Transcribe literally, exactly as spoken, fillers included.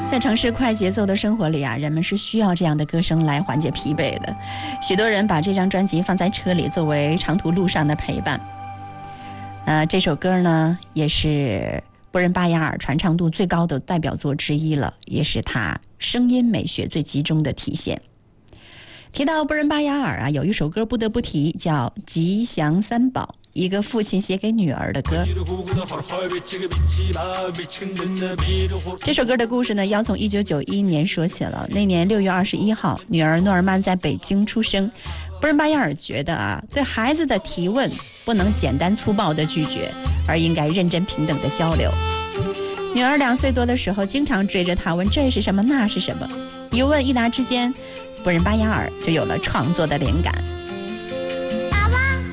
在城市快节奏的生活里啊，人们是需要这样的歌声来缓解疲惫的。许多人把这张专辑放在车里作为长途路上的陪伴。呃，这首歌呢，也是布仁巴雅尔传唱度最高的代表作之一了，也是他声音美学最集中的体现。提到布仁巴雅尔啊，有一首歌不得不提，叫《吉祥三宝》，一个父亲写给女儿的歌。这首歌的故事呢，要从一九九一年说起了。那年六月二十一号，女儿诺尔曼在北京出生。布仁巴雅尔觉得啊，对孩子的提问不能简单粗暴的拒绝，而应该认真平等的交流。女儿两岁多的时候，经常追着他问这是什么，那是什么。一问一答之间，布仁巴雅尔就有了创作的灵感。